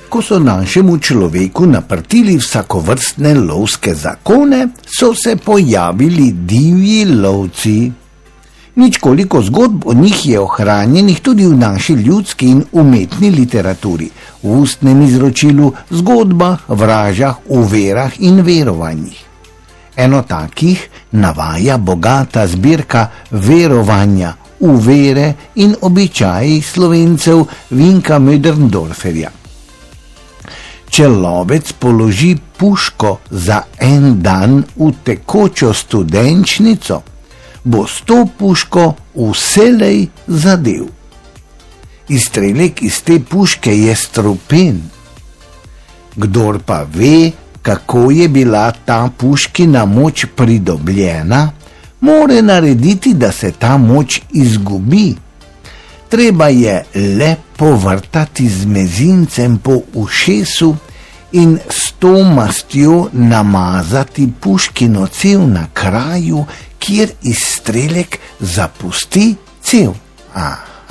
Ko so našemu človeku naprtili vsakovrstne lovske zakone, so se pojavili divji lovci. Ničkoliko zgodb o njih je ohranjenih tudi v naši ljudski in umetni literaturi, v ustnem izročilu, zgodbah, vražah, v verah in verovanjih. Eno takih navaja bogata zbirka verovanja v vere in običaji Slovencev Vinka Möderndorferja. Če lovec položi puško za en dan v tekočo studenčnico, bo s to puško vselej zadev. Izstrelek iz te puške je strupen. Kdor pa ve, kako je bila ta puškina moč pridobljena, more narediti, da se ta moč izgubi. Treba je le povrtati z mezincem po ušesu in s to mastjo namazati puškino cev na kraju, kjer izstrelek zapusti cev.